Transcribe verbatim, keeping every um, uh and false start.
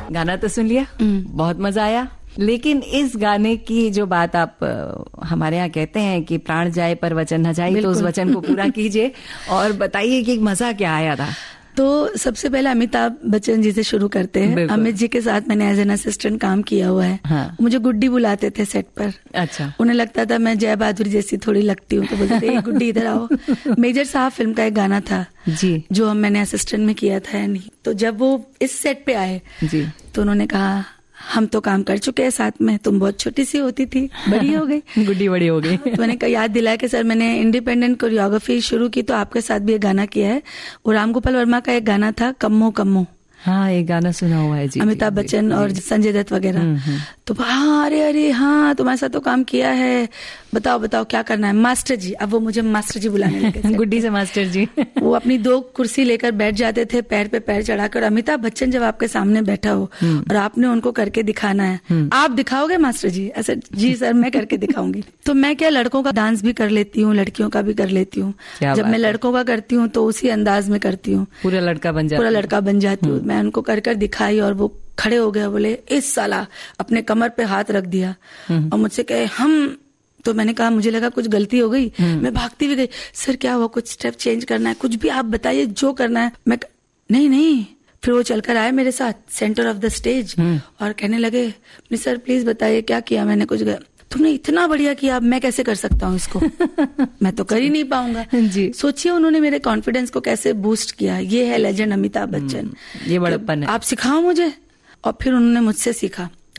गाना तो सुन लिया, बहुत मजा आया, लेकिन इस गाने की जो बात आप हमारे यहाँ कहते हैं कि प्राण जाए पर वचन न जाए, तो उस वचन को पूरा कीजिए और बताइए कि मजा क्या आया था। तो सबसे पहले अमिताभ बच्चन जी से शुरू करते हैं। अमित जी के साथ मैंने एज एन असिस्टेंट काम किया हुआ है। हाँ। मुझे गुड्डी बुलाते थे सेट पर। अच्छा। उन्हें लगता था मैं जय बहादुर जैसी थोड़ी लगती हूँ, तो बोलते थे गुड्डी इधर आओ। मेजर साहब फिल्म का एक गाना था जी, जो मैंने असिस्टेंट में किया था। नहीं तो जब वो इस सेट पे आए जी, तो उन्होंने कहा हम तो काम कर चुके हैं साथ में, तुम बहुत छोटी सी होती थी, बड़ी हो गई। गुड्डी बड़ी हो गई। तो मैंने कहा याद दिलाया कि सर मैंने इंडिपेंडेंट कोरियोग्राफी शुरू की तो आपके साथ भी एक गाना किया है। और राम गोपाल वर्मा का एक गाना था कम्मो कम्मो। हाँ, एक गाना सुना हुआ है जी, अमिताभ बच्चन और संजय दत्त वगैरह। तो हाँ अरे अरे हाँ तुम्हारे साथ तो काम किया है, बताओ बताओ क्या करना है। मास्टर जी, अब वो मुझे मास्टर जी बुलाने लगे। गुड्डी से मास्टर जी। वो अपनी दो कुर्सी लेकर बैठ जाते थे, पैर पे पैर चढ़ाकर। अमिताभ बच्चन जब आपके सामने बैठा हो और आपने उनको करके दिखाना है, आप दिखाओगे मास्टर जी? ऐसा जी सर मैं करके दिखाऊंगी। तो मैं क्या लड़कों का डांस भी कर लेती हूँ, लड़कियों का भी कर लेती हूँ। जब मैं लड़कों का करती हूँ तो उसी अंदाज में करती हूँ, पूरा लड़का बन जाता पूरा लड़का बन जाती हूँ। मैं उनको कर कर दिखाई और वो खड़े हो गए, बोले इस साला, अपने कमर पे हाथ रख दिया और मुझसे कहे हम। तो मैंने कहा मुझे लगा कुछ गलती हो गई, मैं भागती भी गई। सर क्या हुआ, कुछ स्टेप चेंज करना है, कुछ भी आप बताइए जो करना है। मैं नहीं नहीं। फिर वो चलकर आए मेरे साथ सेंटर ऑफ द स्टेज और कहने लगे सर प्लीज बताइए क्या किया मैंने। कुछ तुमने इतना बढ़िया किया, अब मैं कैसे कर सकता हूँ इसको। मैं तो कर ही नहीं पाऊंगा जी। सोचिए उन्होंने मेरे कॉन्फिडेंस को कैसे बूस्ट किया। ये है लेजेंड अमिताभ बच्चन। ये बड़प्पन है। आप सिखाओ मुझे। और फिर उन्होंने मुझसे सीखा।